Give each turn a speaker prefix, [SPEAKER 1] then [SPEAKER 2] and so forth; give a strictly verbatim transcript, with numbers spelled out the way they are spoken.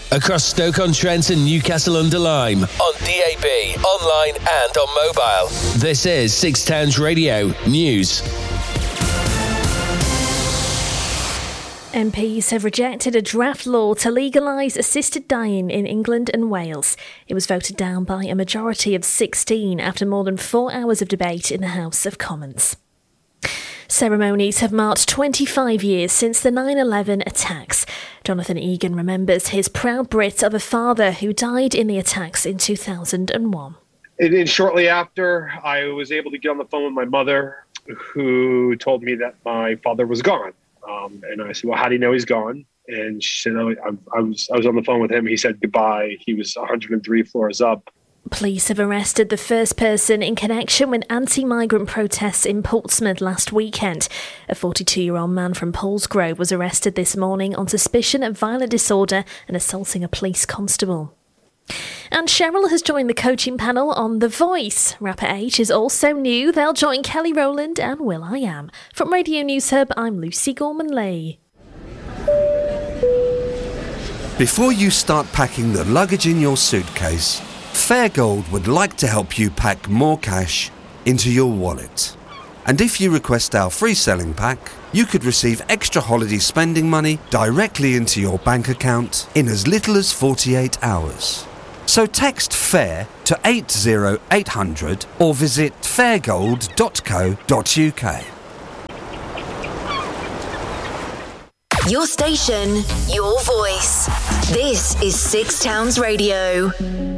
[SPEAKER 1] across Stoke-on-Trent and Newcastle-under-Lyme, on D A B, online and on mobile. This is Six Towns Radio News.
[SPEAKER 2] M Ps have rejected a draft law to legalise assisted dying in England and Wales. It was voted down by a majority of sixteen after more than four hours of debate in the House of Commons. Ceremonies have marked twenty-five years since the nine eleven attacks. Jonathan Egan remembers his proud Brit of a father who died in the attacks in two thousand one.
[SPEAKER 3] And, and shortly after, I was able to get on the phone with my mother, who told me that my father was gone. Um, and I said, well, how do you know he's gone? And she said, oh, I, I, was, I was on the phone with him. He said goodbye. He was one hundred three floors up.
[SPEAKER 2] Police have arrested the first person in connection with anti-migrant protests in Portsmouth last weekend. A forty-two-year-old man from Paulsgrove was arrested this morning on suspicion of violent disorder and assaulting a police constable. And Cheryl has joined the coaching panel on The Voice. Rapper H is also new. They'll join Kelly Rowland and will.i.am. From Radio News Hub, I'm Lucy Gorman-Lee.
[SPEAKER 4] Before you start packing the luggage in your suitcase, Fairgold would like to help you pack more cash into your wallet. And if you request our free selling pack, you could receive extra holiday spending money directly into your bank account in as little as forty-eight hours. So text FAIR to eight zero eight hundred or visit fairgold dot co dot uk.
[SPEAKER 5] Your station, your voice. This is Six Towns Radio.